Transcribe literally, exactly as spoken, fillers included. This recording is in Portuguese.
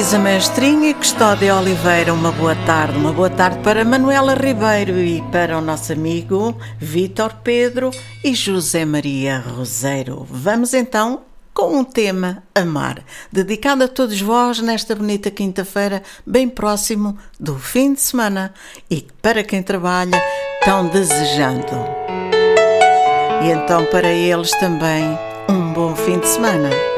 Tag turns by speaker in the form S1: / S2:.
S1: Luísa Mestrinha e Custódia Oliveira, uma boa tarde. Uma boa tarde para Manuela Ribeiro e para o nosso amigo Vítor Pedro e José Maria Roseiro. Vamos então com um tema, Amar, dedicado a todos vós nesta bonita quinta-feira, bem próximo do fim de semana e para quem trabalha, tão desejando. E então para eles também, um bom fim de semana.